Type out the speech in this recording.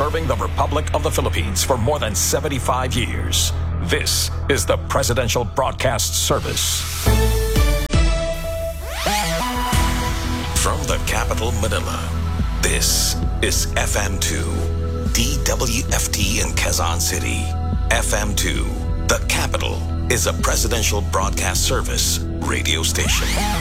serving the Republic of the Philippines for more than 75 years. This is the Presidential Broadcast Service. From the capital, Manila, this is FM2, DWFT in Quezon City. FM2, the capital, is a Presidential Broadcast Service radio station.